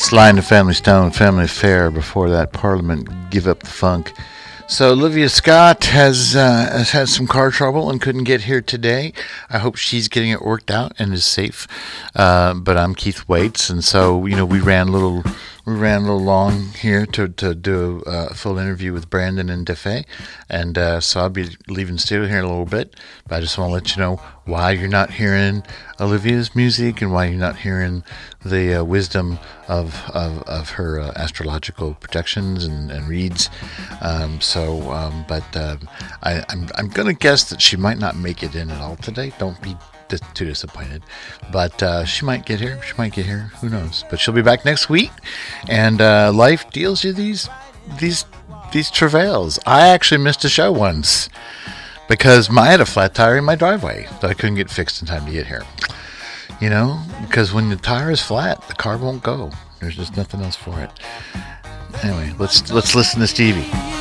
Sly and the Family Stone, Family Affair. Before that, Parliament, Give Up the Funk. So Olivia Scott has had some car trouble and couldn't get here today. I hope she's getting it worked out and is safe. But I'm Keith Waits, and so we ran a little long here to do a full interview with Brandon and Defay, and so I'll be leaving the studio here in a little bit. But I just want to let you know why you're not hearing Olivia's music and why you're not hearing the wisdom of her astrological projections and reads. I'm going to guess that she might not make it in at all today. Don't be too disappointed, but she might get here. Who knows? But she'll be back next week, and life deals you these travails. I actually missed a show once because I had a flat tire in my driveway that I couldn't get fixed in time to get here. Because when the tire is flat, the car won't go. There's just nothing else for it. Anyway, let's listen to Stevie.